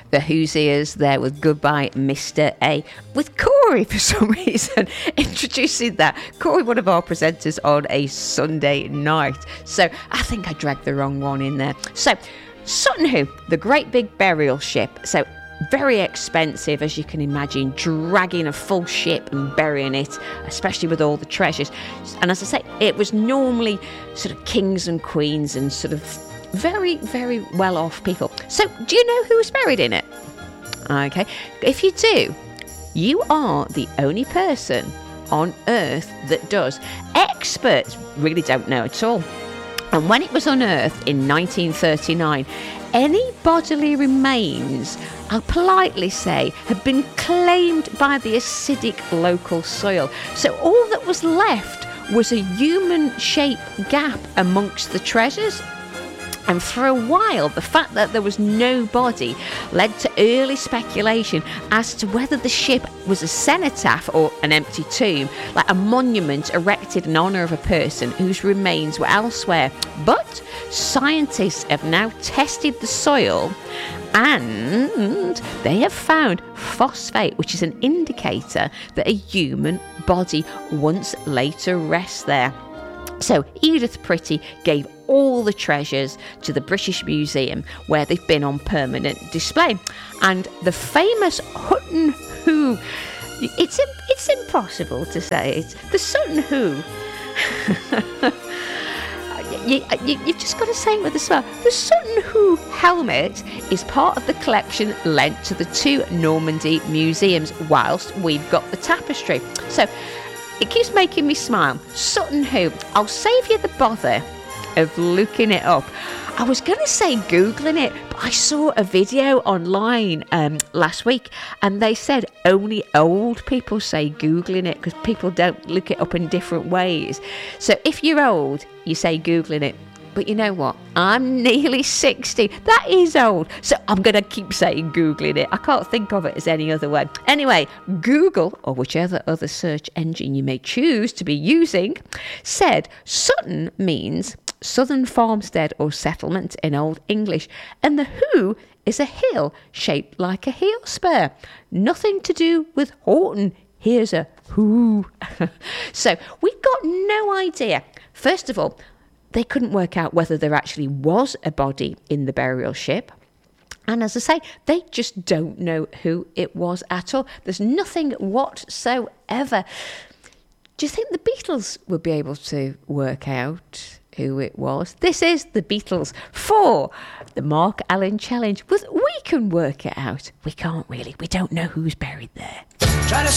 the Hoosiers there with Goodbye Mr. A, with Corey for some reason introducing that. Corey, one of our presenters on a Sunday night. So I think I dragged the wrong one in there. So Sutton Hoo, the great big burial ship. So very expensive, as you can imagine, dragging a full ship and burying it, especially with all the treasures. And as I say, it was normally sort of kings and queens and sort of very, very well-off people. So, do you know who was buried in it? Okay, if you do, you are the only person on Earth that does. Experts really don't know at all. And when it was unearthed in 1939, any bodily remains, I'll politely say, had been claimed by the acidic local soil. So all that was left was a human-shaped gap amongst the treasures. And for a while, the fact that there was no body led to early speculation as to whether the ship was a cenotaph or an empty tomb, like a monument erected in honour of a person whose remains were elsewhere. But scientists have now tested the soil and they have found phosphate, which is an indicator that a human body once laid to rest there. So Edith Pretty gave all the treasures to the British Museum, where they've been on permanent display. And the famous Hutton Hoo, it's impossible to say it, the Sutton Hoo. You've just got to say it with a smile. The Sutton Hoo helmet is part of the collection lent to the two Normandy museums, whilst we've got the tapestry. So it keeps making me smile. Sutton Hoo. I'll save you the bother of looking it up. I was going to say Googling it, but I saw a video online last week and they said only old people say Googling it because people don't look it up in different ways. So if you're old, you say Googling it. But you know what? I'm nearly 60. That is old. So I'm going to keep saying Googling it. I can't think of it as any other way. Anyway, Google, or whichever other search engine you may choose to be using, said Sutton means southern farmstead or settlement in Old English. And the Hoo is a hill shaped like a heel spur. Nothing to do with Horton. Here's a Hoo. So we've got no idea. First of all, they couldn't work out whether there actually was a body in the burial ship. And as I say, they just don't know who it was at all. There's nothing whatsoever. Do you think the Beatles would be able to work out who it was? This is the Beatles for the Mark Allen Challenge. We can work it out. We can't really. We don't know who's buried there. Try to